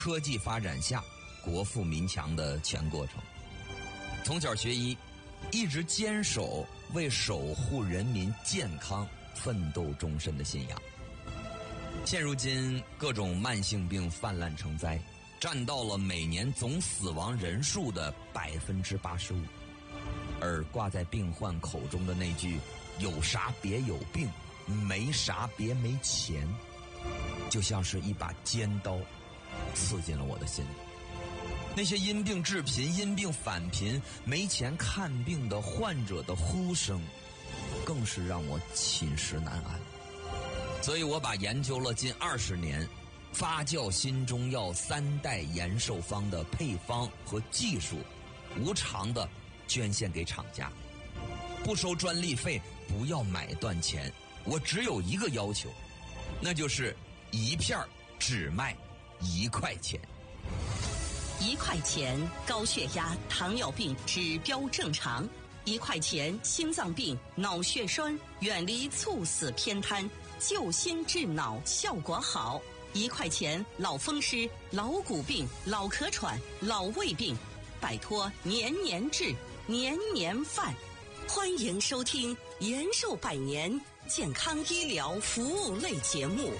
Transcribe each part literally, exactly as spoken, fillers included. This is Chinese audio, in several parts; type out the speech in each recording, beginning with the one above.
科技发展下国富民强的全过程。从小学医，一直坚守为守护人民健康奋斗终身的信仰。现如今各种慢性病泛滥成灾，占到了每年总死亡人数的百分之八十五。而挂在病患口中的那句“有啥别有病，没啥别没钱”，就像是一把尖刀，刺进了我的心里。那些因病致贫、因病返贫、没钱看病的患者的呼声，更是让我寝食难安。所以我把研究了近二十年发酵新中药三代延寿方的配方和技术，无偿的捐献给厂家，不收专利费，不要买断钱。我只有一个要求，那就是一片只卖一块钱。 一块钱高血压、糖尿病指标正常；一块钱心脏病、脑血栓远离猝死偏瘫，救心治脑效果好；一块钱老风湿、老骨病、老咳喘、老胃病，摆脱年年治、年年犯。欢迎收听延寿百年健康医疗服务类节目。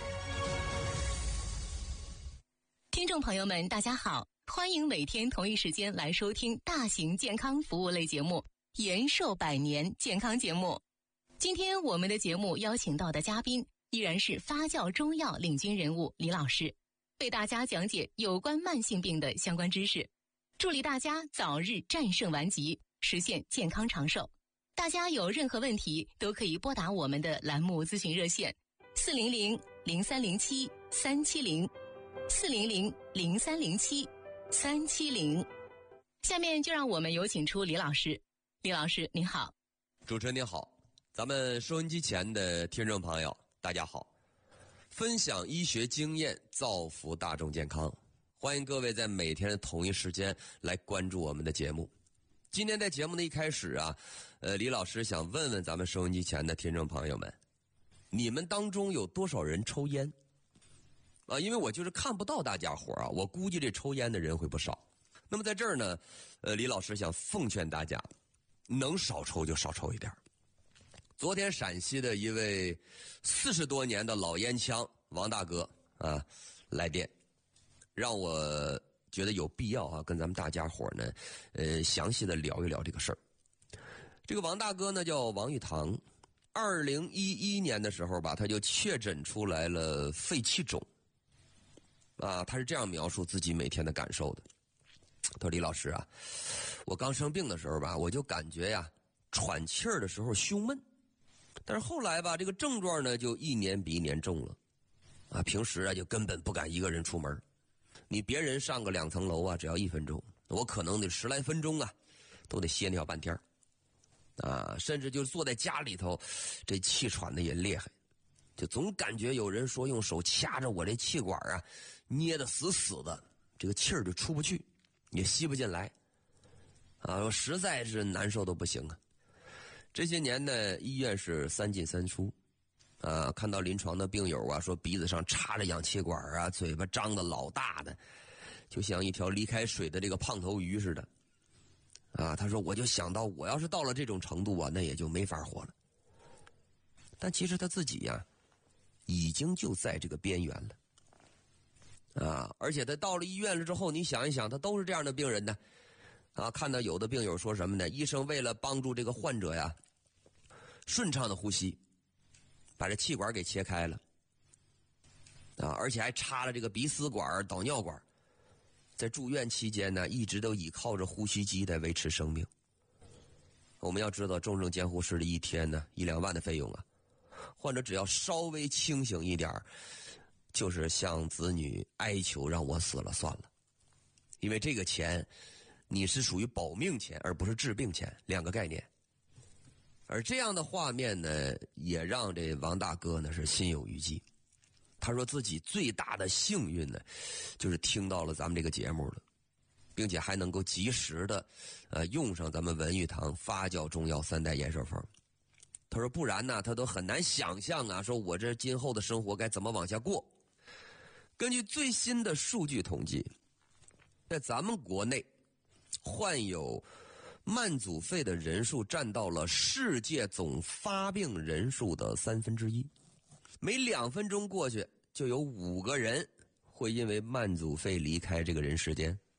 听众朋友们，大家好，欢迎每天同一时间来收听大型健康服务类节目延寿百年健康节目。今天我们的节目邀请到的嘉宾依然是发酵中药领军人物李老师，为大家讲解有关慢性病的相关知识，助力大家早日战胜顽疾，实现健康长寿。大家有任何问题都可以拨打我们的栏目咨询热线四零零零三零七三七零四零零零三零七三七零。下面就让我们有请出李老师。李老师您好。 主持人您好，咱们收音机前的听众朋友大家好。分享医学经验，造福大众健康，欢迎各位在每天的同一时间来关注我们的节目。今天在节目的一开始啊，呃，李老师想问问咱们收音机前的听众朋友们，你们当中有多少人抽烟啊？因为我就是看不到大家伙啊，我估计这抽烟的人会不少。那么在这儿呢，呃，李老师想奉劝大家，能少抽就少抽一点。昨天陕西的一位四十多年的老烟枪王大哥啊来电，让我觉得有必要啊跟咱们大家伙呢，呃，详细的聊一聊这个事儿。这个王大哥呢叫王玉堂，二零一一年的时候吧，他就确诊出来了肺气肿，啊，他是这样描述自己每天的感受的。他说：“李老师啊，我刚生病的时候吧，我就感觉呀，喘气儿的时候胸闷，但是后来吧，这个症状呢就一年比一年重了，啊，平时啊就根本不敢一个人出门。你别人上个两层楼啊，只要一分钟，我可能得十来分钟啊，都得歇尿半天啊，甚至就坐在家里头，这气喘的也厉害，就总感觉有人说用手掐着我这气管啊，捏得死死的，这个气儿就出不去，也吸不进来，啊，我实在是难受的不行啊。这些年呢，医院是三进三出。啊，看到临床的病友啊，说鼻子上插着氧气管啊，嘴巴张得老大的，就像一条离开水的这个胖头鱼似的。啊，他说我就想到，我要是到了这种程度啊，那也就没法活了。但其实他自己呀、啊，已经就在这个边缘了。啊，而且他到了医院了之后，你想一想，他都是这样的病人呢。啊，看到有的病友说什么呢？医生为了帮助这个患者呀，顺畅的呼吸，把这气管给切开了，啊，而且还插了这个鼻丝管、导尿管。在住院期间呢，一直都依靠着呼吸机来维持生命。我们要知道，重症监护室的一天呢，一两万的费用啊，患者只要稍微清醒一点，就是向子女哀求让我死了算了，因为这个钱，你是属于保命钱，而不是治病钱，两个概念。而这样的画面呢，也让这王大哥呢是心有余悸。他说自己最大的幸运呢，就是听到了咱们这个节目了，并且还能够及时的，呃，用上咱们文玉堂发酵中药三代延寿方。他说不然呢，他都很难想象啊，说我这今后的生活该怎么往下过。 根据最新的数据统计，在咱们国内患有慢阻肺的人数占到了世界总发病人数的三分之一。每两分钟过去，就有五个人会因为慢阻肺离开这个人世间。